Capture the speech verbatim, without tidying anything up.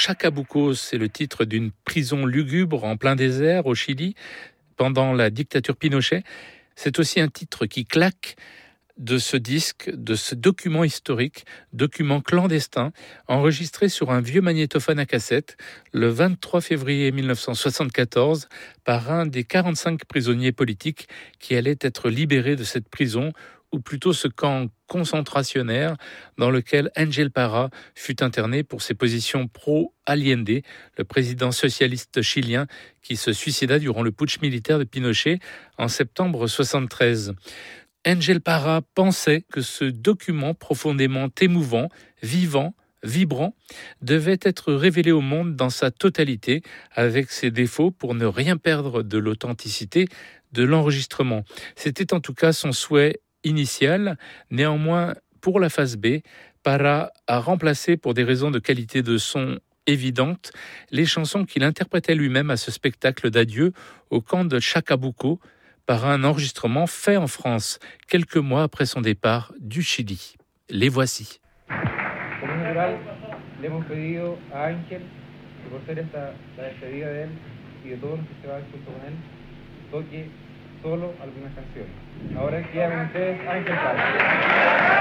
Chacabuco, c'est le titre d'une prison lugubre en plein désert au Chili pendant la dictature Pinochet. C'est aussi un titre qui claque de ce disque, de ce document historique, document clandestin, enregistré sur un vieux magnétophone à cassette le vingt-trois février mille neuf cent soixante-quatorze par un des quarante-cinq prisonniers politiques qui allaient être libérés de cette prison, ou plutôt ce camp concentrationnaire dans lequel Angel Parra fut interné pour ses positions pro-Allende, le président socialiste chilien qui se suicida durant le putsch militaire de Pinochet en septembre soixante-treize. Angel Parra pensait que ce document profondément émouvant, vivant, vibrant, devait être révélé au monde dans sa totalité, avec ses défauts, pour ne rien perdre de l'authenticité de l'enregistrement. C'était en tout cas son souhait initial. Néanmoins, pour la phase B, Parra a remplacé, pour des raisons de qualité de son évidentes, les chansons qu'il interprétait lui-même à ce spectacle d'adieu au camp de Chacabuco, par un enregistrement fait en France, quelques mois après son départ du Chili. Les voici. Como natural, le hemos pedido a Ángel que por ser esta la despedida de él y de todos los que se van junto con él, toque solo algunas canciones. Ahora queda con ustedes Ángel Parra.